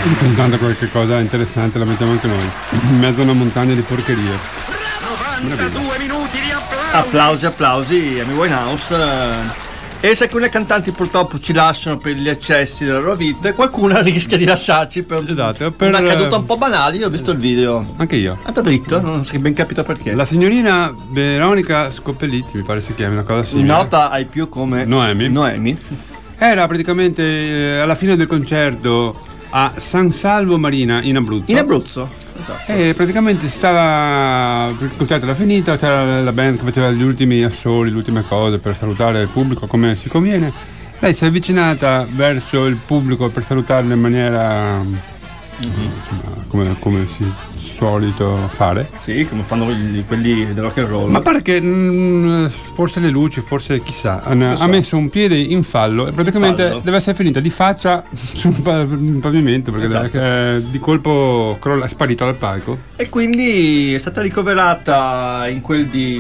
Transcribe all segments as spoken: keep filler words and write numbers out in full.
Intanto qualche cosa interessante la mettiamo anche noi, in mezzo a una montagna di porcherie. novantadue minuti di applausi. Applausi, applausi, Amy Winehouse. E se alcune cantanti purtroppo ci lasciano per gli eccessi della loro vita, qualcuna rischia di lasciarci per, Esatto, per una caduta un po' banale. Io ho visto il video. Anche io. Andata dritto, non si è ben capito perché. La signorina Veronica Scoppellitti, mi pare si chiami, una cosa simile. Nota ai più come Noemi. Noemi. Era praticamente eh, alla fine del concerto a San Salvo Marina in Abruzzo. In Abruzzo, esatto. E praticamente stava, il concerto era finito, c'era la band che faceva gli ultimi assoli, le ultime cose per salutare il pubblico come si conviene. Lei si è avvicinata verso il pubblico per salutarlo in maniera mm-hmm. insomma, come, come si solito fare. Sì, come fanno quelli, quelli del rock and roll. Ma pare che mh, forse le luci, forse chissà, ha, so. ha messo un piede in fallo e praticamente fallo. deve essere finita di faccia sul pavimento perché Esatto. eh, di colpo crolla, è sparito dal palco. E quindi è stata ricoverata in quel di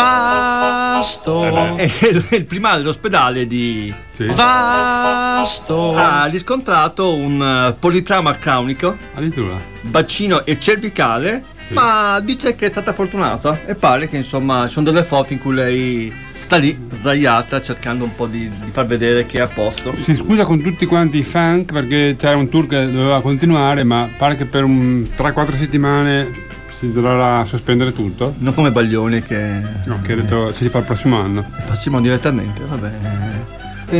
Vasto. e il primario dell'ospedale di Sì. Vasto. ha riscontrato un uh, politrauma cronico, Addirittura. bacino e cervicale, Sì. ma dice che è stata fortunata e pare che insomma ci sono delle foto in cui lei sta lì sdraiata cercando un po' di, di far vedere che è a posto. Si scusa con tutti quanti i fan perché c'era un tour che doveva continuare, ma pare che per un tre quattro settimane si dovrà sospendere tutto. Non come Baglioni che No, che ha detto si fa il prossimo anno. passiamo direttamente, vabbè. Eh.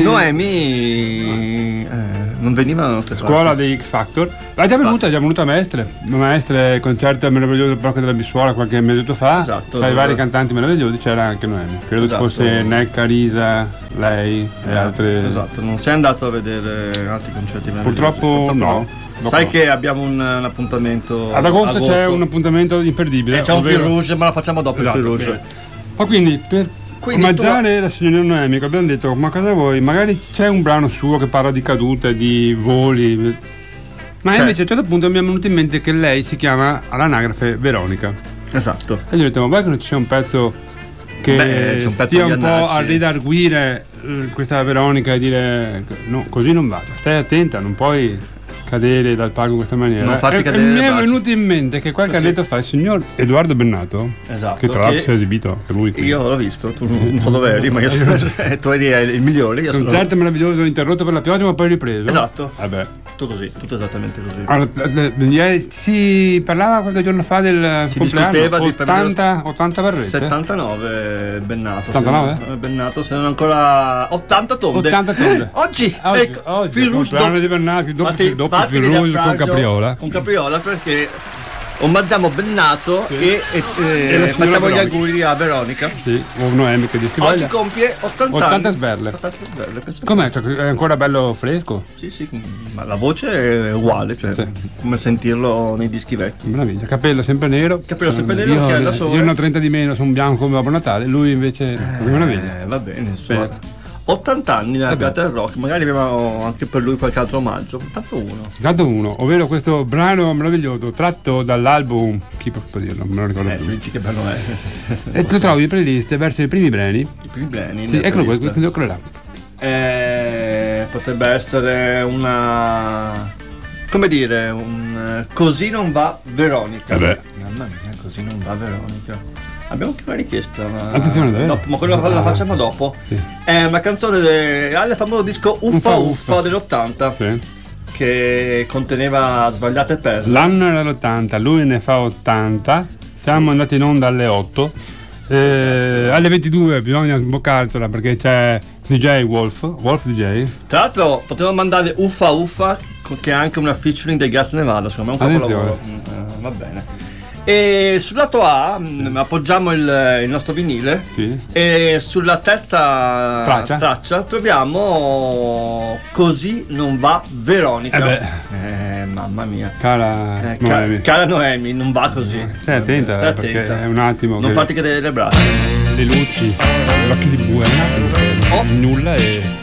Noemi eh, non veniva alla nostra Scuola parte. di X Factor. L'ha già venuta, è già venuta a Mestre. Mestre, concerto meraviglioso del Parco della Bissuola qualche mesetto fa. Esatto. Tra i vari cantanti meravigliosi c'era anche Noemi. Credo Esatto. che fosse Necca, Risa, lei e altre. Esatto, non sei andato a vedere altri concerti meravigliosi? Purtroppo no. Dopo Sai no. che abbiamo un, un appuntamento Ad agosto, c'è un appuntamento imperdibile. e c'è un ovvero- fil rouge, ma la facciamo dopo Esatto, il fil rouge. bene. Ma quindi per Quindi omaggiare la signorina Noemi che abbiamo detto, ma cosa vuoi? Magari c'è un brano suo che parla di cadute, di voli. Ma C'è. invece a un certo punto mi è venuto in mente che lei si chiama all'anagrafe Veronica. Esatto. E gli ho detto, ma vuoi che non ci sia un pezzo che Beh, c'è un pezzo stia di un po' Annacci. a ridarguire eh, questa Veronica e dire no, così non va, stai attenta, non puoi cadere dal palco in questa maniera. Non farti E- cadere e mi le è braccia. venuto in mente che qualche Sì. annetto fa il signor Edoardo Bennato, Esatto. che tra l'altro che si è esibito anche lui qui. io l'ho visto, tu non so dove eri, ma io sono, tu eri il migliore, io sono Concerto meraviglioso, interrotto per la pioggia ma poi ripreso. Esatto. Vabbè. tutto così, tutto esattamente così. Allora, eh, eh, ieri si parlava qualche giorno fa del Si compleanno, discuteva di ottanta, ottanta barrette. settantanove Bennato. settantanove? Se non, Bennato, se non ancora ottanta tonde. ottanta tonde. Oggi, Oggi, ecco, oggi fil il rouge compleanno dopo- di Bennato, dopo, Fatti- dopo fatti il fil del rouge con naufragio Capriola. Con Capriola perché omaggiamo Bennato Sì. e, e- E e la signora facciamo gli Veronica. auguri a Veronica. Sì, o Noemi che dice Oggi compie ottanta, ottanta anni. sberle. ottanta sberle, penso. Com'è? Cioè, è ancora bello fresco? Sì, sì, ma la voce è uguale, cioè Sì. come sentirlo nei dischi vecchi. Meraviglia, capello sempre nero. Capello sempre nero, io, occhiali da sole. io ne ho trenta di meno, sono bianco come Babbo Natale, lui invece è una meraviglia. Eh, va bene, insomma. Bene. ottanta anni nella Vabbè. piatta del rock, magari abbiamo anche per lui qualche altro omaggio. Tanto uno. Intanto uno, ovvero questo brano meraviglioso tratto dall'album, chi può dirlo, non me lo ricordo Eh, più. si dici che bello è. E lo trovi in playlist verso i primi brani. I primi brani. Sì, nella eccolo qua, playlist. quello là. Eh, potrebbe essere una. Come dire, un. Così non va Veronica. Eh beh. Mamma mia, così non va Veronica. Abbiamo anche una richiesta, ma. Attenzione, davvero? dopo, ma quella la facciamo dopo. Sì. È una canzone de- al famoso disco Uffa Uffa Uffa, Uffa. dell'ottanta Sì. che conteneva Sbagliate perle. L'anno era l'ottanta, lui ne fa ottanta, siamo andati in onda alle otto. Eh, alle ventidue bisogna sboccartela perché c'è D J Wolf, Wolf D J. Tra l'altro potevo mandare Uffa Uffa co- che è anche una featuring dei Gas Nevada, secondo me è un Attenzione. capolavoro. Mm, eh, va bene. E sul lato A mh, appoggiamo il, il nostro vinile. Sì. E sulla terza Traccia. troviamo Così non va Veronica. Eh beh. Eh, mamma mia. Cara Eh, ca- Noemi. cara Noemi, non va così. Stai attenta, Stai perché attenta. è un attimo Non che farti cadere le braccia. le luci, l'occhio di bue, è un attimo che Oh. il nulla e